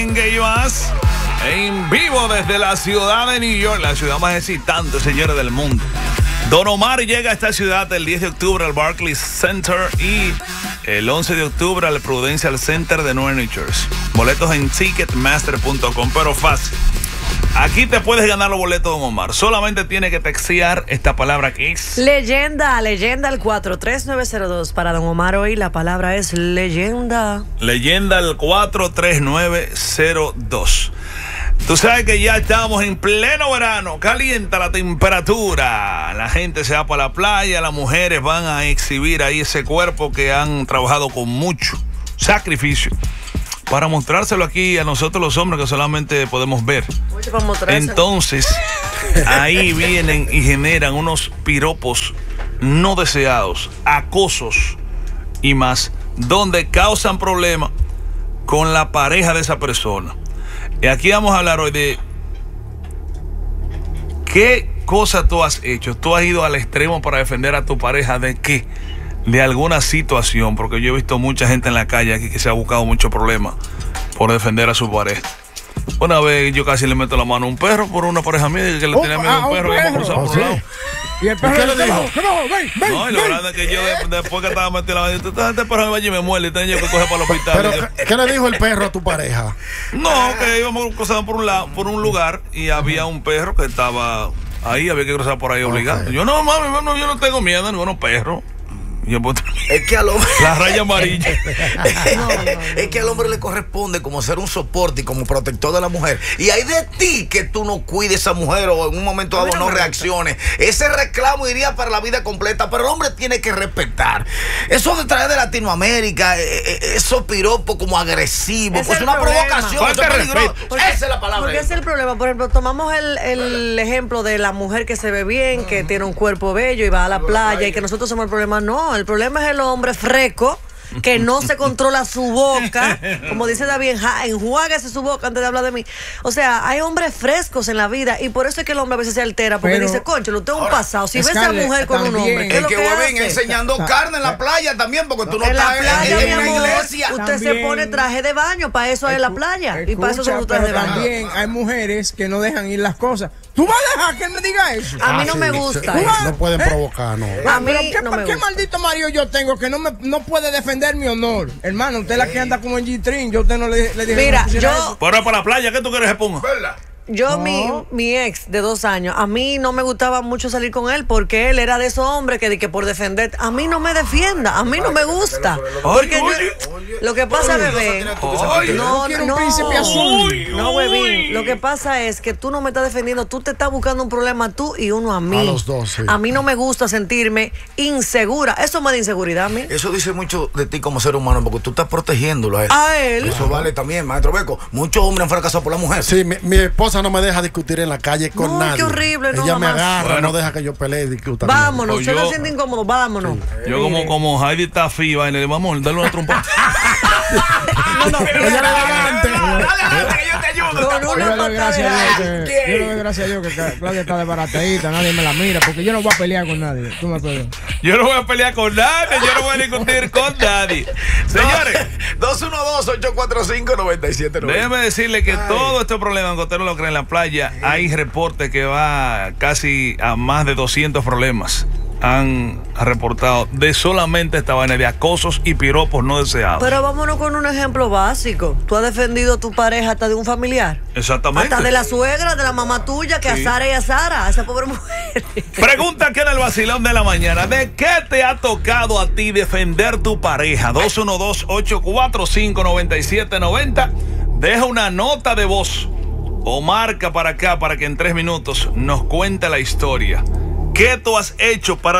Y más en vivo desde la ciudad de New York, la ciudad más excitante, señores, del mundo. Don Omar llega a esta ciudad el 10 de octubre al Barclays Center y el 11 de octubre al Prudential Center de Nueva New Jersey. Boletos en Ticketmaster.com, pero fácil. Aquí te puedes ganar los boletos, Don Omar. Solamente tiene que textear esta palabra que es leyenda al 43902. Para Don Omar hoy la palabra es leyenda. Leyenda al 43902. Tú sabes que ya estamos en pleno verano, calienta la temperatura, la gente se va para la playa, las mujeres van a exhibir ahí ese cuerpo que han trabajado con mucho sacrificio para mostrárselo aquí a nosotros los hombres que solamente podemos ver. Entonces, ahí vienen y generan unos piropos no deseados, acosos y más, donde causan problemas con la pareja de esa persona. Y aquí vamos a hablar hoy de qué cosa tú has hecho. Tú has ido al extremo para defender a tu pareja de qué, de alguna situación, porque yo he visto mucha gente en la calle aquí que se ha buscado muchos problemas por defender a su pareja. Una vez yo casi le meto la mano a un perro por una pareja mía que le tenía miedo a un perro y hemos cruzado por un lado. ¿Y el perro le dijo? No, y lo grande es que yo después que estaba metido la mano, este perro me vaya y me muerde y tengo que coger para el hospital. Pero, ¿qué le dijo el perro a tu pareja? No, que íbamos cruzando por un lugar y había un perro que estaba ahí, había que cruzar por ahí obligado. Yo no, mami, yo no tengo miedo a ninguno perro. Es que al hombre la raya amarilla. Es que al hombre le corresponde como ser un soporte y como protector de la mujer. Y hay de ti que tú no cuides a esa mujer o en un momento dado no reacciones. Ese reclamo iría para la vida completa, pero el hombre tiene que respetar. Eso de traer de Latinoamérica, esos piropos como agresivos, pues una provocación, eso es peligroso. Esa es la palabra. Porque ese es el problema. Por ejemplo, tomamos el ejemplo de la mujer que se ve bien, que tiene un cuerpo bello y va a la playa y que nosotros somos el problema. No, el problema es el hombre freco que no se controla su boca, como dice David, enjuágase su boca antes de hablar de mí. O sea, hay hombres frescos en la vida y por eso es que el hombre a veces se altera, porque dice, concho, lo tengo un pasado. Si ves a esa mujer con un hombre, ¿qué es lo que hace? Enseñando carne en la playa también, porque tú no estás en una iglesia. Usted se pone traje de baño, para eso es la playa. Y para eso son los trajes de baño. También hay mujeres que no dejan ir las cosas. ¿Tú vas a dejar que él me diga eso? A mí no me gusta. No pueden provocar, no. A mí no me gusta. ¿Qué maldito marido yo tengo que no puede defender mi honor? Hermano, usted es la que anda como en G-Trin. Yo a usted no le dije. Mira, yo. Pero para la playa, ¿qué tú quieres que ponga? ¿Verdad? Yo, mi ex de 2 años, a mí no me gustaba mucho salir con él porque él era de esos hombres que por defender, a mí no me defienda, a mí no me gusta. Porque lo que pasa, bebé, no, huevín, lo que pasa es que tú no me estás defendiendo, tú te estás buscando un problema tú y uno a mí. A los dos, sí. A mí no me gusta sentirme insegura, eso me da inseguridad a mí. Eso dice mucho de ti como ser humano, porque tú estás protegiéndolo a él. A él. Eso vale también, maestro Beco. Muchos hombres han fracasado por la mujer. Sí, mi esposa no me deja discutir en la calle con nadie. Qué horrible, no. Ella me agarra, no deja que yo pelee y discuta. Vámonos, usted lo siente incómodo, vámonos. Yo como Heidi está FIBA y le digo, vamos, dale una trompa. No, ella le da antes. Adelante, que yo te ayudo. Yo le doy gracias a Dios que Claudia está desbaratadita, nadie me la mira, porque yo no voy a pelear con nadie. Tú me puedes. Yo no voy a pelear con nadie, yo no voy a discutir con nadie. Señores, 212-845-9790. déjeme decirle que todo este problema, aunque usted no lo cree, en la playa, hay reportes que va casi a más de 200 problemas. Han reportado de solamente esta vaina de acosos y piropos no deseados. Pero vámonos con un ejemplo básico. Tú has defendido a tu pareja hasta de un familiar. Exactamente. Hasta de la suegra, de la mamá tuya, que a Sara y a Sara, a esa pobre mujer. Pregunta aquí en el vacilón de la mañana: ¿de qué te ha tocado a ti defender tu pareja? 212-845-9790. Deja una nota de voz o marca para acá para que en 3 minutos nos cuente la historia. ¿Qué tú has hecho para